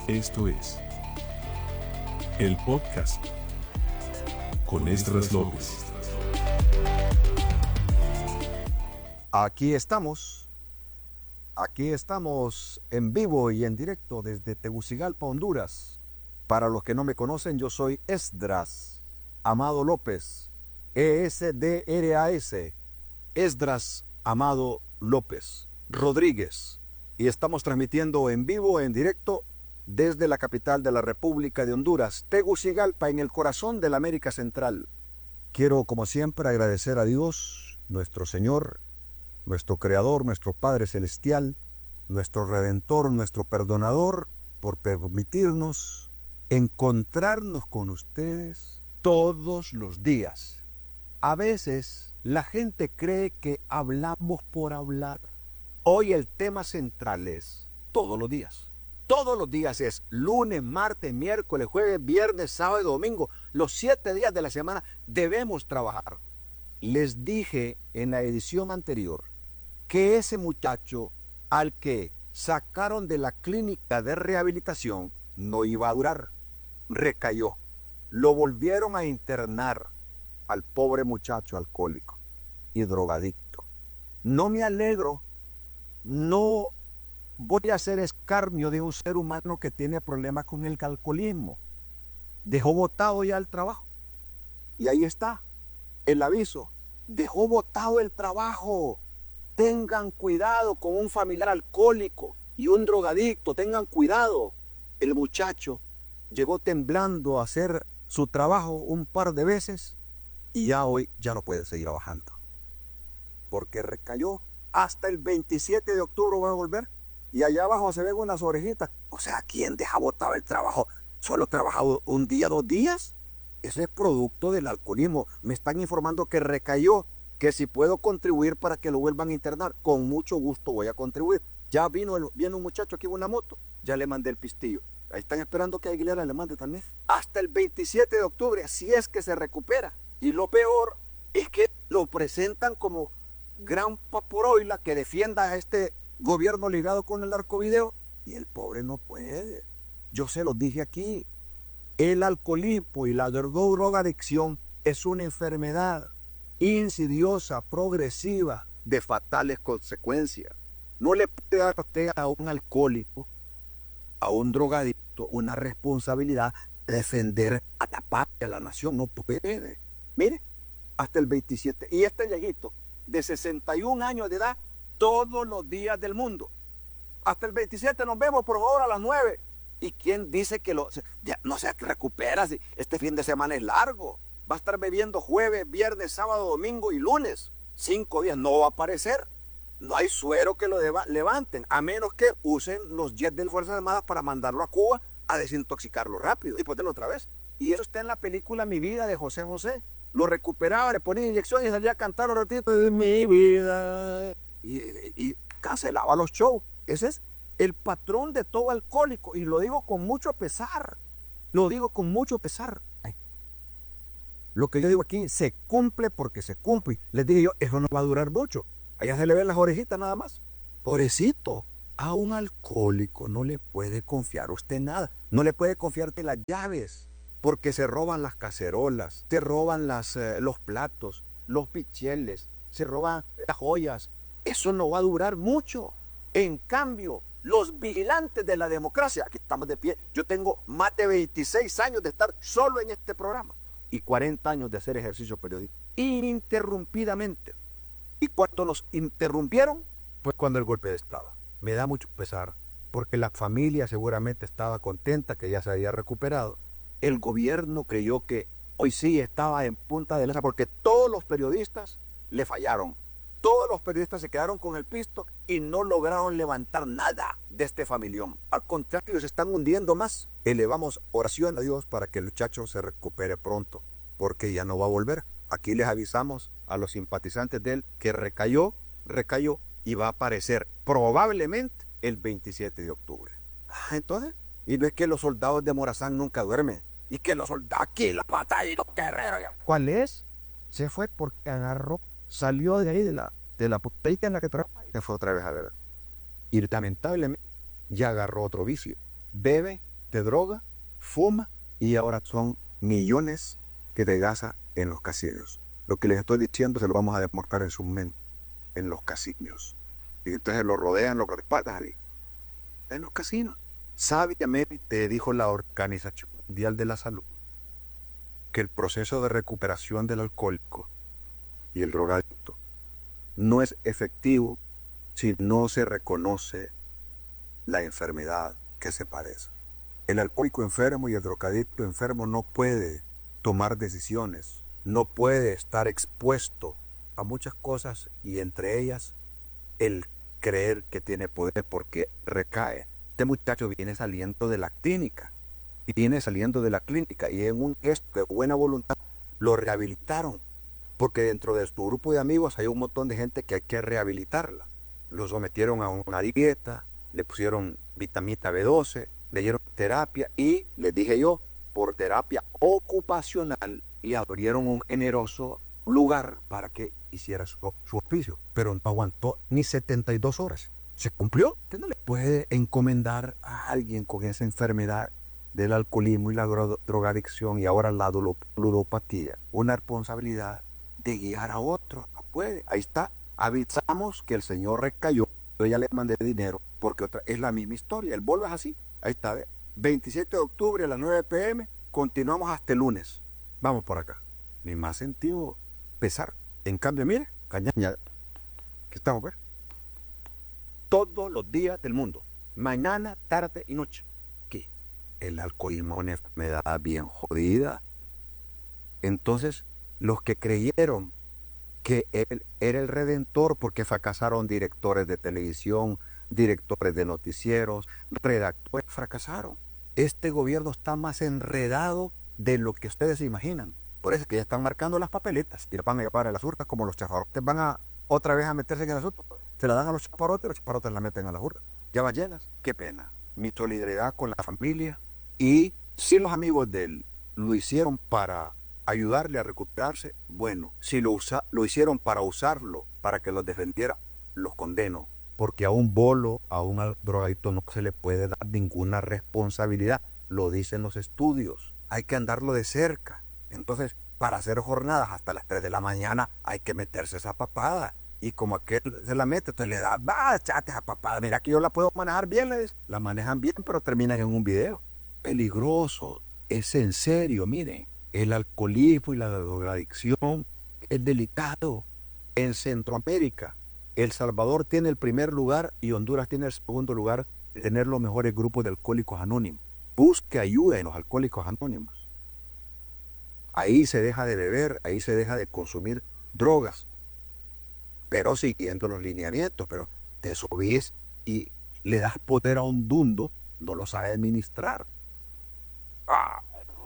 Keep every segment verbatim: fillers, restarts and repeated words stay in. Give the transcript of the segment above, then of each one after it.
Esto es el podcast con Esdras López. Aquí estamos, aquí estamos en vivo y en directo desde Tegucigalpa, Honduras. Para los que no me conocen, yo soy Esdras Amado López, E S D R A S, Esdras Amado López Rodríguez. Y estamos transmitiendo en vivo, en directo, desde la capital de la República de Honduras, Tegucigalpa, en el corazón de la América Central. Quiero, como siempre, agradecer a Dios, nuestro Señor, nuestro Creador, nuestro Padre Celestial, nuestro Redentor, nuestro Perdonador, por permitirnos encontrarnos con ustedes todos los días. A veces la gente cree que hablamos por hablar. Hoy el tema central es todos los días. Todos los días es lunes, martes, miércoles, jueves, viernes, sábado y domingo. Los siete días de la semana debemos trabajar. Les dije en la edición anterior que ese muchacho al que sacaron de la clínica de rehabilitación no iba a durar. Recayó. Lo volvieron a internar al pobre muchacho alcohólico y drogadicto. No me alegro. No voy a hacer escarnio de un ser humano que tiene problemas con el alcoholismo. Dejó botado ya el trabajo. Y ahí está el aviso. Dejó botado el trabajo. Tengan cuidado con un familiar alcohólico y un drogadicto. Tengan cuidado. El muchacho llegó temblando a hacer su trabajo un par de veces y ya hoy ya no puede seguir trabajando. Porque recayó. Hasta el veintisiete de octubre va a volver. Y allá abajo se ven unas orejitas. O sea, ¿quién deja botado el trabajo? ¿Solo he trabajado un día, dos días? Ese es producto del alcoholismo. Me están informando que recayó, que si puedo contribuir para que lo vuelvan a internar, con mucho gusto voy a contribuir. Ya vino, el, viene un muchacho aquí en una moto, ya le mandé el pistillo. Ahí están esperando que Aguilera le mande también. Hasta el veintisiete de octubre, si es que se recupera. Y lo peor es que lo presentan como gran paporoila que defienda a este gobierno ligado con el narcovideo, y el pobre no puede. Yo se los dije aquí, el alcoholismo y la drogadicción es una enfermedad insidiosa, progresiva, de fatales consecuencias. No le puede dar a usted a un alcohólico, a un drogadicto, una responsabilidad de defender a la patria, a la nación. No puede. Mire, hasta el veintisiete. Y este viejito de sesenta y un años de edad, todos los días del mundo. Hasta el veintisiete nos vemos, por favor, a las nueve. ¿Y quién dice que lo, ya, no se recupera? Si este fin de semana es largo. Va a estar bebiendo jueves, viernes, sábado, domingo y lunes. Cinco días. No va a aparecer. No hay suero que lo deba, levanten, a menos que usen los jets de Fuerzas Armadas para mandarlo a Cuba a desintoxicarlo rápido y ponerlo otra vez. Y eso está en la película Mi Vida de José José. Lo recuperaba, le ponía inyección y salía a cantar un ratito de mi vida. Y, y cancelaba los shows. Ese es el patrón de todo alcohólico. Y lo digo con mucho pesar. Lo digo con mucho pesar. Ay. Lo que yo digo aquí se cumple porque se cumple. Les dije yo, eso no va a durar mucho. Allá se le ven las orejitas nada más. Pobrecito. A un alcohólico no le puede confiar usted nada. No le puede confiarte las llaves. Porque se roban las cacerolas, se roban las, eh, los platos, los picheles, se roban las joyas. Eso no va a durar mucho. En cambio, los vigilantes de la democracia, aquí estamos de pie. Yo tengo más de veintiséis años de estar solo en este programa y cuarenta años de hacer ejercicio periodístico ininterrumpidamente. ¿Y cuánto nos interrumpieron? Pues cuando el golpe de Estado. Me da mucho pesar, porque la familia seguramente estaba contenta que ya se había recuperado. El gobierno creyó que hoy sí estaba en punta de lanza porque todos los periodistas le fallaron. Todos los periodistas se quedaron con el pisto y no lograron levantar nada de este familión. Al contrario, se están hundiendo más. Elevamos oración a Dios para que el muchacho se recupere pronto, porque ya no va a volver. Aquí les avisamos a los simpatizantes de él que recayó, recayó y va a aparecer probablemente el veintisiete de octubre. Ah, entonces, y no es que los soldados de Morazán nunca duermen. Y que los soldados aquí, la batalla y los guerreros. ¿Cuál es? Se fue porque agarró, salió de ahí de la, de la putita en la que trabaja y se fue otra vez a beber. Y lamentablemente ya agarró otro vicio. Bebe de droga, fuma y ahora son millones que de gasa en los casinos. Lo que les estoy diciendo se lo vamos a demostrar en su momento, en los casinos. Y entonces lo rodean los patas ahí, en los casinos. Sabiamente dijo la Organización Mundial de la Salud que el proceso de recuperación del alcohólico y el drogadicto no es efectivo si no se reconoce la enfermedad que se padece. El alcohólico enfermo y el drogadicto enfermo no puede tomar decisiones, no puede estar expuesto a muchas cosas y entre ellas el creer que tiene poder porque recae. Este muchacho viene saliendo de la clínica, y viene saliendo de la clínica y en un gesto de buena voluntad lo rehabilitaron, porque dentro de su grupo de amigos hay un montón de gente que hay que rehabilitarla. Lo sometieron a una dieta, le pusieron vitamina B doce, le dieron terapia y, les dije yo, por terapia ocupacional y abrieron un generoso lugar para que hiciera su, su oficio, pero no aguantó ni setenta y dos horas. Se cumplió. Usted no le puede encomendar a alguien con esa enfermedad del alcoholismo y la dro drogadicción y ahora la ludopatía una responsabilidad de guiar a otro. No puede. Ahí está. Avisamos que el señor recayó. Yo ya le mandé dinero porque otra es la misma historia. El bolo es así. Ahí está. ¿Ve? veintisiete de octubre a las nueve pe eme. Continuamos hasta el lunes. Vamos por acá. Ni más sentido pesar. En cambio, mire, cañaña, que estamos, ver. Todos los días del mundo. Mañana, tarde y noche. ¿Qué? El alcoholismo es una enfermedad bien jodida. Entonces, los que creyeron que él era el redentor porque fracasaron directores de televisión, directores de noticieros, redactores, fracasaron. Este gobierno está más enredado de lo que ustedes se imaginan. Por eso es que ya están marcando las papeletas y van a llevar a las urnas como los chafarotes. Van a otra vez a meterse en el asunto. Se la dan a los chaparotes, los chaparotes la meten a las urnas. Ya ballenas, qué pena. Mi solidaridad con la familia. Y si los amigos de él lo hicieron para ayudarle a recuperarse, bueno, si lo, usa, lo hicieron para usarlo, para que los defendiera, los condeno. Porque a un bolo, a un drogadicto no se le puede dar ninguna responsabilidad. Lo dicen los estudios. Hay que andarlo de cerca. Entonces, para hacer jornadas hasta las tres de la mañana, hay que meterse esa papada. Y como aquel se la mete, entonces le da, va, echate esa papada. Mira que yo la puedo manejar bien, le dice. La manejan bien, pero terminan en un video. Peligroso. Es en serio, miren. El alcoholismo y la drogadicción es delicado. En Centroamérica, El Salvador tiene el primer lugar y Honduras tiene el segundo lugar de tener los mejores grupos de alcohólicos anónimos. Busque ayuda en los alcohólicos anónimos. Ahí se deja de beber, ahí se deja de consumir drogas, pero siguiendo los lineamientos. Pero te subís y le das poder a un dundo, no lo sabe administrar. ¡Ah!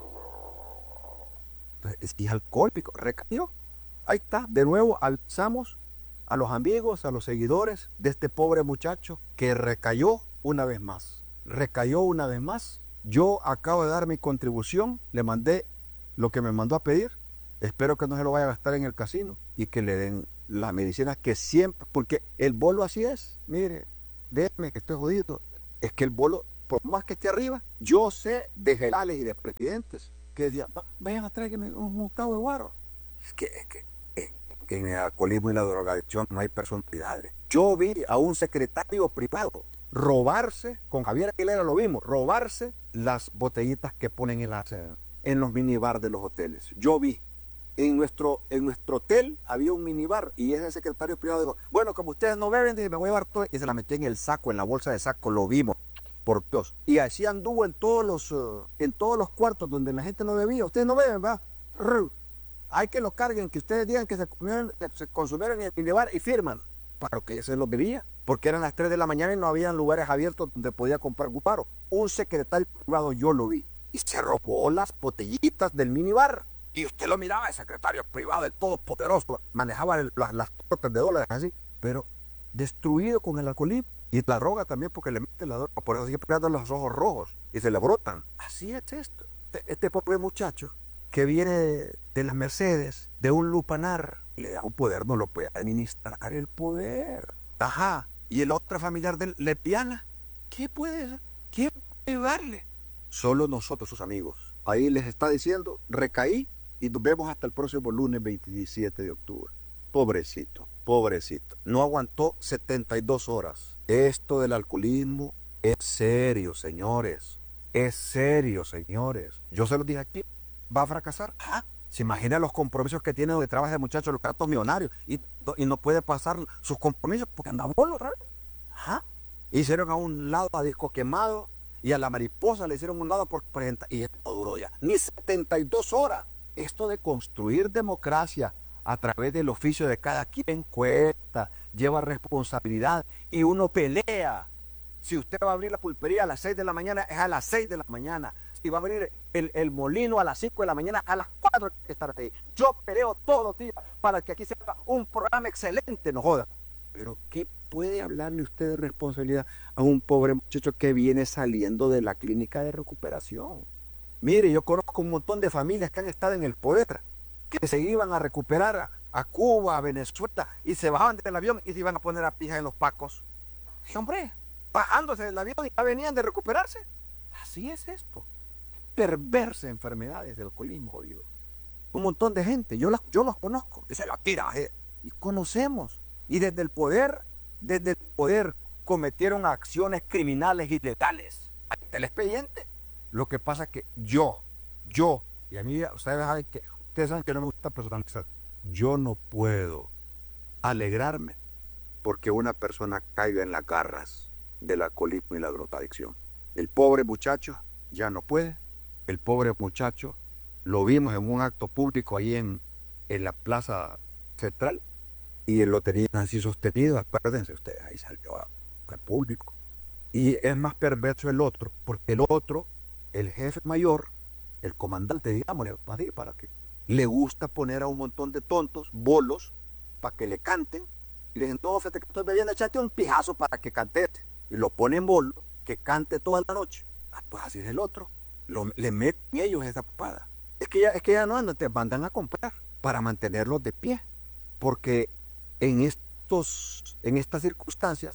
Entonces, es alcohólico, recayó. Ahí está, de nuevo alzamos a los amigos, a los seguidores de este pobre muchacho que recayó una vez más. Recayó una vez más. Yo acabo de dar mi contribución, le mandé lo que me mandó a pedir. Espero que no se lo vaya a gastar en el casino y que le den las medicinas que siempre, porque el bolo así es. Mire, déjeme que estoy jodido. Es que el bolo, por más que esté arriba, yo sé de generales y de presidentes que decían, vayan a traerme un octavo de guaro. Es que, es que, es que en el alcoholismo y la drogadicción no hay personalidades. Yo vi a un secretario privado robarse, con Javier Aguilera lo vimos, robarse las botellitas que ponen en, las, en los minibar de los hoteles. Yo vi. En nuestro, en nuestro hotel había un minibar y ese secretario privado dijo, bueno, como ustedes no beben, me voy a llevar todo. Y se la metió en el saco, en la bolsa de saco, lo vimos, por Dios. Y así anduvo en todos los, uh, en todos los cuartos donde la gente no bebía. Ustedes no beben, ¿va? Hay que los carguen, que ustedes digan que se, comieron, que se consumieron en el minibar y firman. Para que se los bebía, porque eran las tres de la mañana y no habían lugares abiertos donde podía comprar guaro. Un secretario privado yo lo vi y se robó las botellitas del minibar. Y usted lo miraba, el secretario privado, el todopoderoso, manejaba el, las, las tortas de dólares así, pero destruido con el alcoholismo. Y la droga también, porque le mete la droga, por eso siempre andan los ojos rojos y se le brotan. Así es esto. Este, este pobre muchacho que viene de, de las Mercedes, de un lupanar, le da un poder, no lo puede administrar el poder. Ajá. Y el otro familiar de lesbiana, ¿qué puede, qué puede darle? Solo nosotros, sus amigos. Ahí les está diciendo, recaí y nos vemos hasta el próximo lunes veintisiete de octubre. Pobrecito, pobrecito. No aguantó setenta y dos horas. Esto del alcoholismo es serio, señores. Es serio, señores. Yo se los dije aquí, va a fracasar. ¿Ah? Se imagina los compromisos que tiene donde trabaja el muchacho, los cartos millonarios, y, y no puede pasar sus compromisos porque anda bolo otra vez. ¿Ah? Hicieron a un lado a Disco Quemado y a la Mariposa le hicieron un lado por presentar. Y esto duró ya. Ni setenta y dos horas. Esto de construir democracia a través del oficio de cada quien cuesta, lleva responsabilidad y uno pelea. Si usted va a abrir la pulpería a las seis de la mañana, es a las seis de la mañana. Si va a abrir el, el molino a las cinco de la mañana, a las cuatro hay que estar ahí. Yo peleo todos los días para que aquí sea un programa excelente, no joda. Pero ¿qué puede hablarle usted de responsabilidad a un pobre muchacho que viene saliendo de la clínica de recuperación? Mire, yo conozco un montón de familias que han estado en el poder, que se iban a recuperar a, a Cuba, a Venezuela, y se bajaban del avión y se iban a poner a pija en los pacos. Y hombre, bajándose del avión y ya venían de recuperarse. Así es esto. Perversa enfermedades del alcoholismo, jodido. Un montón de gente, yo, las, yo los conozco, y se la tira, eh, y conocemos. Y desde el poder, desde el poder cometieron acciones criminales y letales. Ahí está el expediente. Lo que pasa es que yo, yo, y a mí, ustedes saben que, ustedes saben que no me gusta personalizar. Yo no puedo alegrarme porque una persona caiga en las garras del alcoholismo y la drogadicción. El pobre muchacho ya no puede. El pobre muchacho lo vimos en un acto público ahí en, en la plaza central y lo tenían así sostenido. Acuérdense ustedes, ahí salió al público. Y es más perverso el otro, porque el otro, el jefe mayor, el comandante, digámosle, para que le gusta poner a un montón de tontos, bolos, para que le canten. Y le dicen, no, fíjate que estoy bebiendo, echate un pijazo para que cante. Y lo ponen bolo, que cante toda la noche. Ah, pues así es el otro. Lo, le meten ellos esa papada. Es que ya, es que ya no andan, te mandan a comprar para mantenerlos de pie. Porque en, estos, en estas circunstancias,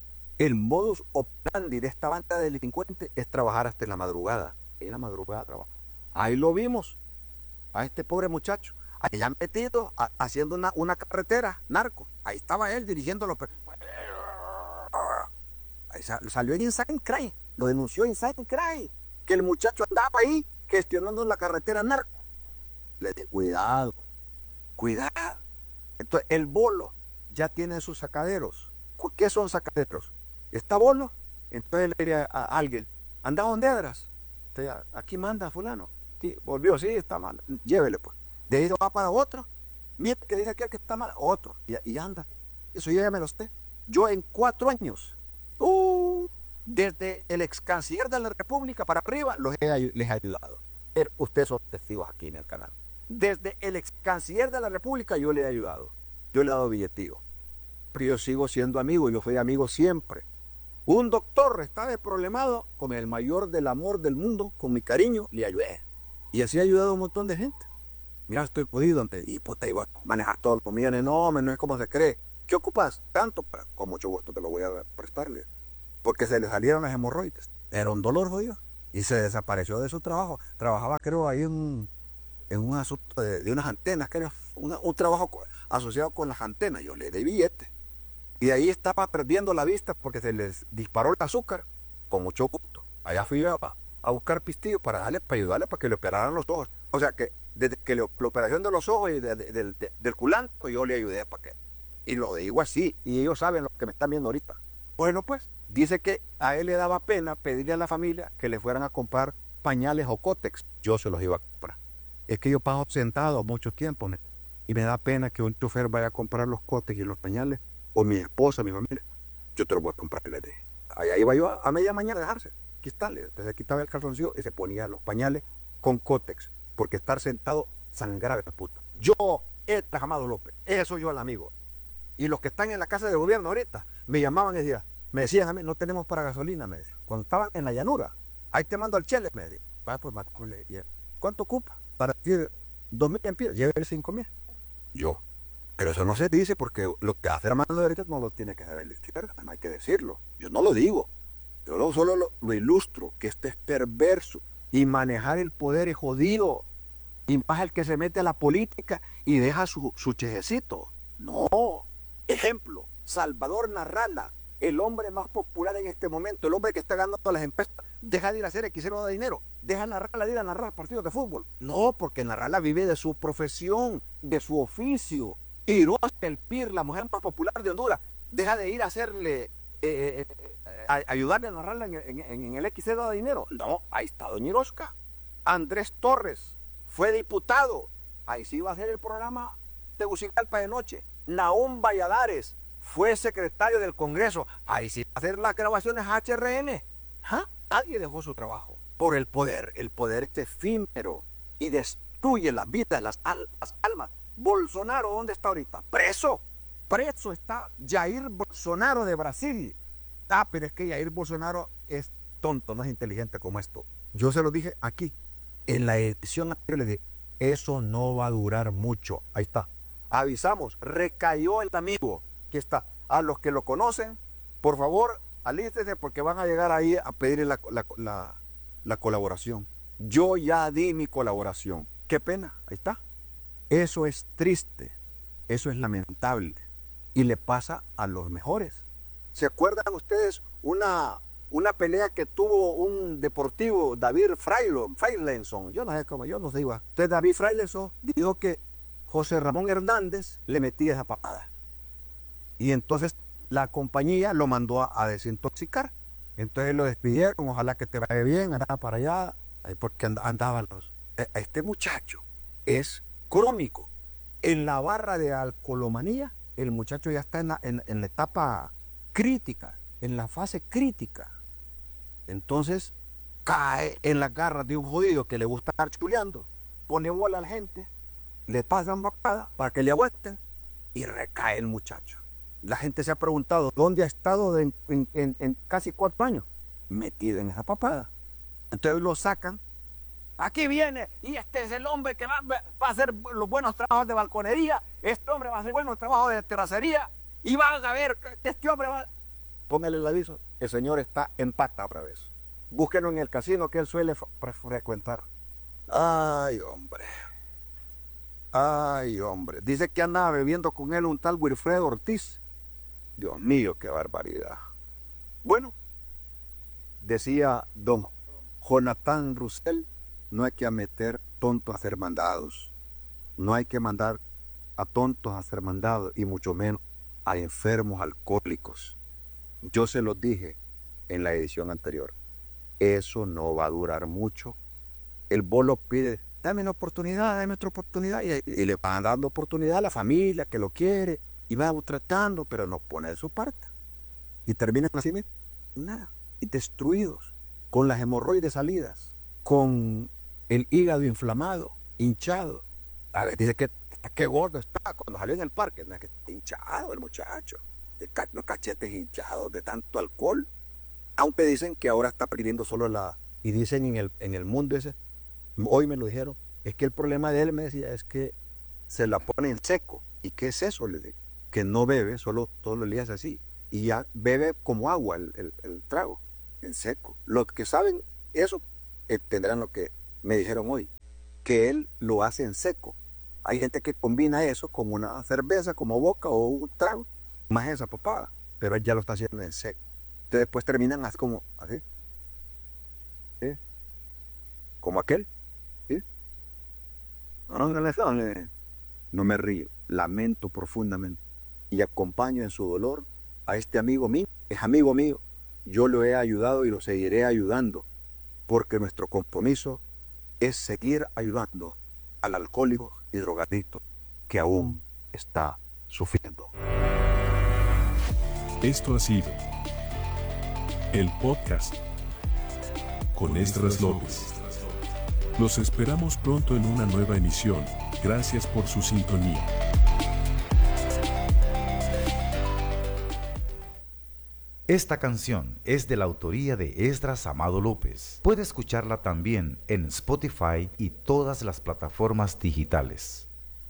el modus operandi de esta banda de delincuentes es trabajar hasta en la madrugada. En la madrugada trabaja. Ahí lo vimos, a este pobre muchacho, allá metido, a, haciendo una, una carretera, narco. Ahí estaba él dirigiéndolo. Ahí salió en Inside Crime, lo denunció Inside Crime, que el muchacho andaba ahí gestionando la carretera narco. Le dije, cuidado, cuidado. Entonces, el bolo ya tiene sus sacaderos. ¿Qué son sacaderos? ¿Está bolo? Entonces le diría a alguien, anda donde Edras. Aquí manda fulano. Sí, volvió, sí, está mal. Llévele pues. De ahí va para otro. Mire que dice aquel que está mal, otro. Y, y anda. Eso ya me lo esté. Yo en cuatro años, uh, desde el ex canciller de la República para arriba, los he, les he ayudado. Ustedes son testigos aquí en el canal. Desde el ex canciller de la República yo le he ayudado. Yo le he dado billetío. Pero yo sigo siendo amigo, yo fui amigo siempre. Un doctor estaba problemado, con el mayor del amor del mundo, con mi cariño, le ayudé. Y así he ayudado a un montón de gente. Mira, estoy jodido, y puta, iba a manejar todo los millones. No, no es como se cree. ¿Qué ocupas? Tanto, pues, con mucho gusto te lo voy a prestarle. Porque se le salieron las hemorroides. Era un dolor jodido. Y se desapareció de su trabajo. Trabajaba, creo, ahí en, en un asunto de, de unas antenas, que era una, un trabajo asociado con las antenas. Yo le di billete. Y de ahí estaba perdiendo la vista porque se les disparó el azúcar. Con mucho gusto. Allá fui a, a buscar pistillo para darle, para ayudarle para que le operaran los ojos. O sea que desde que le, la operación de los ojos y de, de, de, de, del culantro, yo le ayudé para que. Y lo digo así, y ellos saben lo que me están viendo ahorita. Bueno, pues, dice que a él le daba pena pedirle a la familia que le fueran a comprar pañales o cótex. Yo se los iba a comprar. Es que yo paso sentado mucho tiempo, ¿me? Y me da pena que un chofer vaya a comprar los cótex y los pañales, o mi esposa, mi familia. Yo te los voy a comprar. Allá iba yo a, a media mañana a dejarse. Aquí está, se quitaba el calzoncillo y se ponía los pañales con cótex. Porque estar sentado sangraba de puta. Yo, Edras Amado López, ese soy yo el amigo. Y los que están en la casa de gobierno ahorita me llamaban y decían, me decían a mí, no tenemos para gasolina, me decían. Cuando estaban en la llanura, ahí te mando al Chele, me decían. Va, pues, ¿cuánto ocupa? Para decir dos mil empiras, llévele cinco mil. Yo, pero eso no se dice porque lo que hace Armando de ahorita no lo tiene que saber, no hay que decirlo. Yo no lo digo. Yo lo- solo lo, lo ilustro, que esto es perverso. Y manejar el poder es jodido. Y más el que se mete a la política y deja su, su chejecito. No. Ejemplo, Salvador Narrala, el hombre más popular en este momento, el hombre que está ganando las empresas, deja de ir a hacer Xero de dinero, deja a Narrala de ir a narrar partidos de fútbol. No, porque Narrala vive de su profesión, de su oficio. Y no es el P I R, la mujer más popular de Honduras, deja de ir a hacerle, eh, eh, a, a ayudarle a Narrala en, en, en el Xero de dinero. No, ahí está doña Irosca. Andrés Torres fue diputado, ahí sí iba a hacer el programa Tegucigalpa de noche. Nahum Valladares fue secretario del Congreso, ahí sí va a hacer las grabaciones H R N. ¿Ah? Nadie dejó su trabajo por el poder. El poder es efímero y destruye las vidas, las, al las almas. Bolsonaro, ¿dónde está ahorita? Preso. Preso está Jair Bolsonaro de Brasil. Ah, pero es que Jair Bolsonaro es tonto, no es inteligente como esto. Yo se lo dije aquí, en la edición anterior, le dije, eso no va a durar mucho. Ahí está. Avisamos, recayó el amigo que está. A los que lo conocen, por favor, alístense porque van a llegar ahí a pedir la, la, la, la colaboración. Yo ya di mi colaboración. Qué pena, ahí está. Eso es triste, eso es lamentable y le pasa a los mejores. ¿Se acuerdan ustedes una, una pelea que tuvo un deportivo, David Frailenson? Yo no sé cómo, yo no sé igual. Entonces David Frailenson dijo que José Ramón Hernández le metía esa papada. Y entonces la compañía lo mandó a, a desintoxicar. Entonces lo despidieron, ojalá que te vaya bien, andaba para allá, porque andaban los... Este muchacho es crónico. En la barra de alcoholomanía, el muchacho ya está en la, en, en la etapa crítica, en la fase crítica. Entonces cae en las garras de un jodido que le gusta estar chuleando, pone bola a la gente, le pasan papada para que le aguanten y recae el muchacho. La gente se ha preguntado dónde ha estado de, en, en, en casi cuatro años, metido en esa papada. Entonces lo sacan. Aquí viene, y este es el hombre que va, va a hacer los buenos trabajos de balconería, este hombre va a hacer buenos trabajos de terracería, y van a ver que este hombre va... Póngale el aviso, el señor está en pata otra vez. Búsquenlo en el casino que él suele frecuentar. Ay, hombre. Ay, hombre. Dice que andaba bebiendo con él un tal Wilfredo Ortiz. Dios mío, qué barbaridad. Bueno, decía don Jonathan Russell, no hay que meter tontos a hacer mandados. No hay que mandar a tontos a hacer mandados y mucho menos a enfermos alcohólicos. Yo se los dije en la edición anterior. Eso no va a durar mucho. El bolo pide, dame una oportunidad, dame otra oportunidad. Y, y le van dando oportunidad a la familia que lo quiere. Y va tratando, pero no pone de su parte. Y terminan así, nada. Y destruidos, con las hemorroides salidas, con el hígado inflamado, hinchado. A ver, dice que qué gordo está cuando salió en el parque. No es que está hinchado el muchacho. Los cachetes hinchados de tanto alcohol. Aunque dicen que ahora está perdiendo solo la... Y dicen en el, en el mundo ese, hoy me lo dijeron, es que el problema de él, me decía, es que se la pone en seco. ¿Y qué es eso? Le digo, que no bebe, solo todos los días así. Y ya bebe como agua el, el, el trago, en seco. Los que saben eso eh, tendrán lo que me dijeron hoy, que él lo hace en seco. Hay gente que combina eso como una cerveza, como vodka o un trago, más esa papada, pero él ya lo está haciendo en seco. Entonces después terminan así como así, ¿sí? Como aquel, ¿sí? No, no, no, no me río, lamento profundamente y acompaño en su dolor a este amigo mío, es amigo mío. Yo lo he ayudado y lo seguiré ayudando, porque nuestro compromiso es seguir ayudando al alcohólico y drogadicto que aún está sufriendo. Esto ha sido el podcast con Esdras López. Los esperamos pronto en una nueva emisión. Gracias por su sintonía. Esta canción es de la autoría de Esdras Amado López. Puede escucharla también en Spotify y todas las plataformas digitales.